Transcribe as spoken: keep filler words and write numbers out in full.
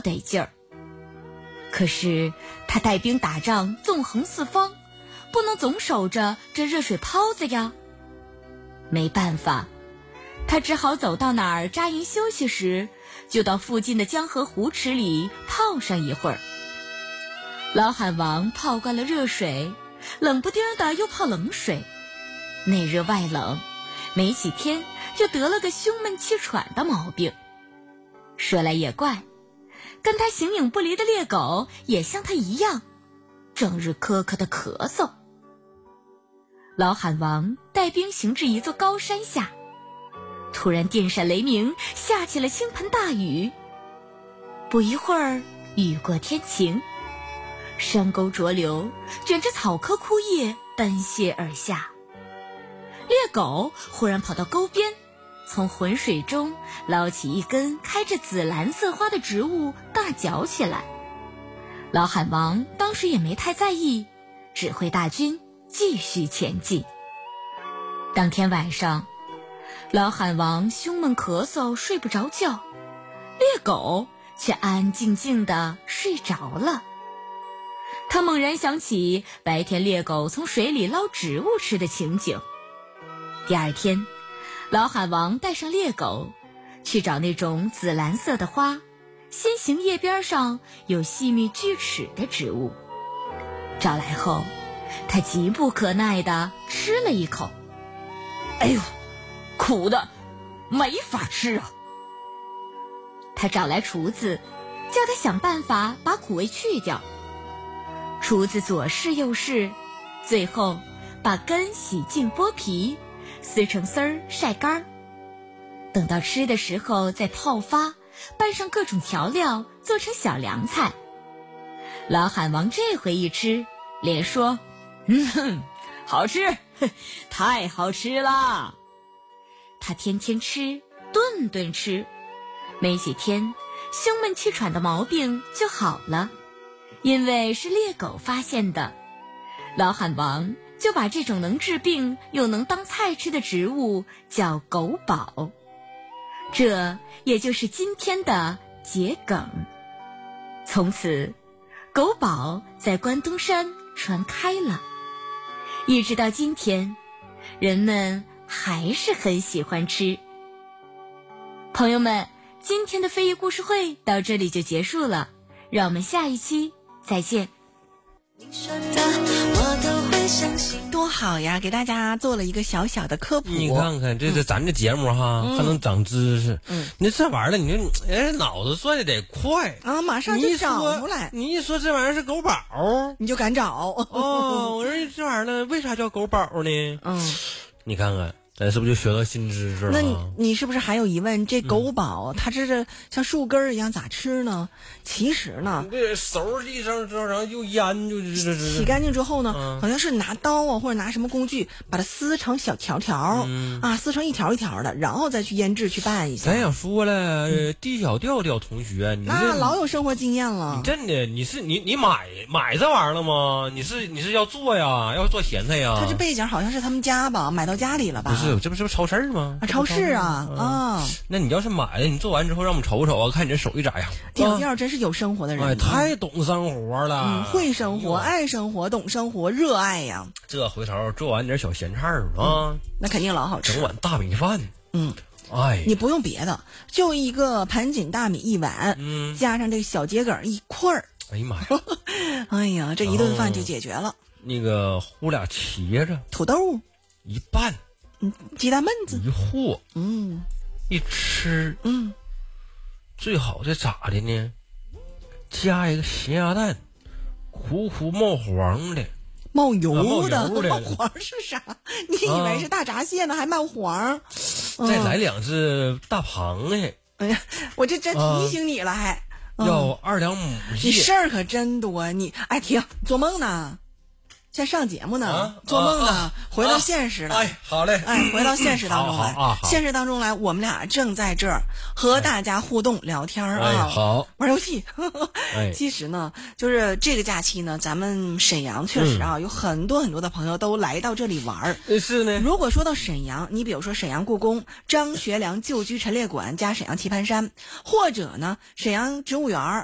得劲儿。可是他带兵打仗纵横四方，不能总守着这热水泡子呀。没办法，他只好走到哪儿扎营休息时，就到附近的江河湖池里泡上一会儿。老罕王泡惯了热水，冷不丁的又泡冷水，内热外冷，没几天就得了个胸闷气喘的毛病。说来也怪，跟他形影不离的猎狗也像他一样，整日咳咳的咳嗽。老罕王带兵行至一座高山下，突然电闪雷鸣，下起了倾盆大雨。不一会儿，雨过天晴，山沟浊流卷着草棵枯叶奔泻而下。猎狗忽然跑到沟边，从浑水中捞起一根开着紫蓝色花的植物，大嚼起来。老罕王当时也没太在意，指挥大军继续前进。当天晚上，老罕王胸闷咳嗽，睡不着觉，猎狗却安安静静地睡着了。他猛然想起白天猎狗从水里捞植物吃的情景。第二天，老罕王带上猎狗去找那种紫蓝色的花，心形叶边上有细密锯齿的植物。找来后，他急不可耐地吃了一口，哎呦，苦的没法吃啊！他找来厨子，叫他想办法把苦味去掉。厨子左试右试，最后把根洗净剥皮，撕成丝儿晒干儿，等到吃的时候再泡发，拌上各种调料，做成小凉菜。老罕王这回一吃，连说：“嗯哼，好吃，太好吃了！”他天天吃，顿顿吃，没几天，胸闷气喘的毛病就好了。因为是猎狗发现的，老罕王就把这种能治病又能当菜吃的植物叫狗宝，这也就是今天的桔梗。从此，狗宝在关东山传开了，一直到今天，人们还是很喜欢吃。朋友们，今天的非遗故事会到这里就结束了，让我们下一期再见。 你说的我都会相信， 多好呀，给大家做了一个小小的科普。 你看看这这咱这节目哈、嗯、还能长知识。嗯，你这玩意儿你就哎脑子转的得快啊，马上就找出来。 你一说这玩意儿是狗宝， 你就敢找。 哦，我说这玩意儿呢，为啥叫狗宝呢？ 嗯， 你看看咱是不是就学到新知识了？ 那你你是不是还有疑问？这狗宝、嗯、它这是像树根一样咋吃呢？其实呢， 这手地上之后，然后又腌，就这这洗干净之后呢、 嗯， 好像是拿刀啊或者拿什么工具把它撕成小条条、嗯、啊，撕成一条一条的，然后再去腌制去拌一下。 咱想说了，嗯、地小调调同学，你那老有生活经验了。 你真的你是你你买买这玩意儿了吗？你是你是要做呀，要做咸菜呀？ 它这背景好像是他们家吧，买到家里了吧？ 不是，这不是不是超市吗？ 啊，超市啊、嗯、啊！ 那你要是买了，你做完之后让我们瞅瞅啊，看你这手艺咋样？ 调调真是有生活的人。 哎，太懂生活了， 嗯，会生活，爱生活，懂生活，热爱呀。 这回头做完点小咸菜儿啊、 嗯，那肯定老好吃。 整碗大米饭， 嗯， 哎， 你不用别的，就一个盘锦大米一碗， 嗯， 加上这个小桔梗一块儿， 哎呀妈呀， 哎呀，这一顿饭就解决了。 那个烀俩茄子， 土豆一拌， 嗯，鸡蛋焖子一和， 嗯， 一吃， 嗯， 最好这咋的呢？加一个咸鸭蛋，苦苦冒黄的， 冒油的， 啊、冒油的， 冒黄是啥？你以为是大闸蟹呢，啊、还冒黄？ 再来两只大螃蟹。 哎呀，我这真提醒你了还，还、 嗯、要二两母蟹。 你事儿可真多，你哎停，做梦呢？在上节目呢、啊、做梦呢、啊、回到现实了、 啊、哎好嘞， 哎回到现实当中来、 啊、 现实当中来我们俩正在这儿和大家互动、哎、聊天啊、 哎、好玩游戏哎、 其实呢就是这个假期呢咱们沈阳确实啊、嗯、有很多很多的朋友都来到这里玩是呢。 如果说到沈阳，你比如说沈阳故宫、张学良旧居陈列馆加沈阳棋盘山，或者呢沈阳植物园